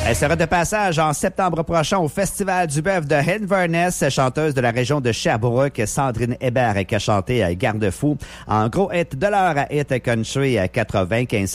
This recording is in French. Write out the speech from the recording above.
Elle sera de passage en septembre prochain au Festival du Bœuf de Inverness, chanteuse de la région de Sherbrooke, Sandrine Hébert, qui a chanté Garde-fou. En gros hit de l'heure à Hit Country à 95.